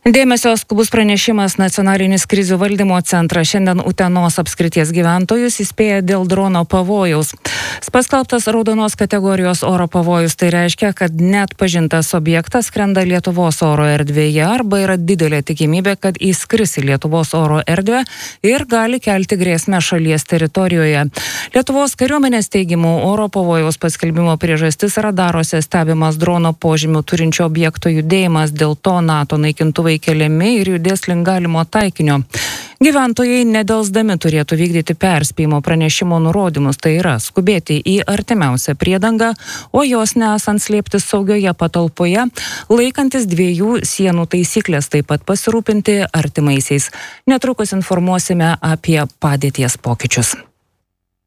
Dėmesio skubus pranešimas Nacionalinis krizių valdymo centras šiandien Utenos apskrities gyventojus įspėja dėl drono pavojaus. Paskelbtas raudonos kategorijos oro pavojus, tai reiškia, kad net pažintas objektas skrenda Lietuvos oro erdvėje arba yra didelė tikimybė, kad įskris į Lietuvos oro erdvę ir gali kelti grėsmę šalies teritorijoje. Lietuvos kariuomenės teigimu oro pavojaus paskelbimo priežastis radaruose stebimas drono požymių turinčio objekto judėjimas, dėl to NATO naikintuvai keliami ir judės link galimo taikinio. Gyventojai nedelsdami turėtų vykdyti perspėjimo pranešimo nurodymus, tai yra skubėti į artimiausią priedangą, o jos nesant slėptis saugioje patalpoje, laikantis 2 sienų taisyklės, taip pat pasirūpinti artimaisiais. Netrukus informuosime apie padėties pokyčius.